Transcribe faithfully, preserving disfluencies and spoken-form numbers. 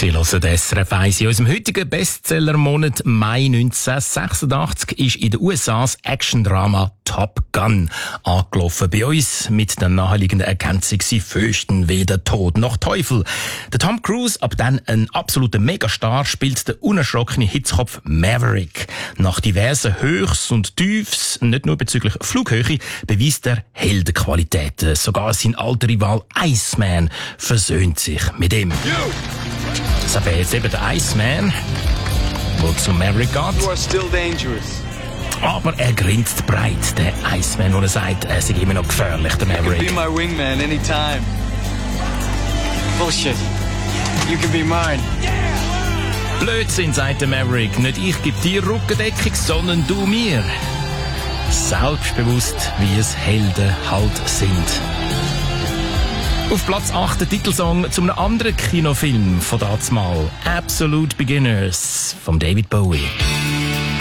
Sie hören das S R F eins. In unserem heutigen Bestseller-Monat Mai neunzehnhundertsechsundachtzig ist in den U S A das Action-Drama Top Gun angelaufen. Bei uns mit der naheliegenden Ergänzung, sie fürchten weder Tod noch Teufel. Der Tom Cruise, ab dann ein absoluter Megastar, spielt der unerschrockene Hitzkopf Maverick. Nach diversen Höchst und Tiefs, nicht nur bezüglich Flughöhe, beweist er Heldenqualitäten. Sogar sein alter Rival Iceman versöhnt sich mit ihm. Das wäre jetzt eben der Iceman, der zu Maverick geht. You are still dangerous. Aber er grinst breit, der Iceman, und er sagt, er sei immer noch gefährlich, der Maverick. You can be my wingman anytime. Bullshit. You can be mine. Blödsinn, sagt der Maverick. Nicht ich gebe dir Rückendeckung, sondern du mir. Selbstbewusst, wie es Helden halt sind. Auf Platz acht der Titelsong zu einem anderen Kinofilm von dazumal. Absolute Beginners von David Bowie.